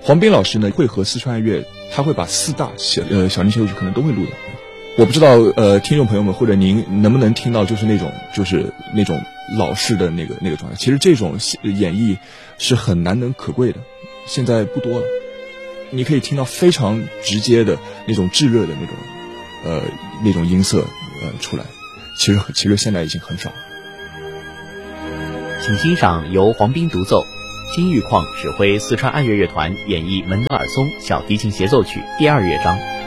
黄斌老师呢会和四川爱乐，他会把4大小提协奏曲可能都会录的。我不知道听众朋友们或者您能不能听到就是那种老式的那个状态。其实这种演绎是很难能可贵的，现在不多了。你可以听到非常直接的那种炙热的那种音色出来。其实现在已经很少了。 请欣赏由黄斌独奏，金玉矿指挥四川爱乐乐团演绎门德尔松小提琴协奏曲第2乐章。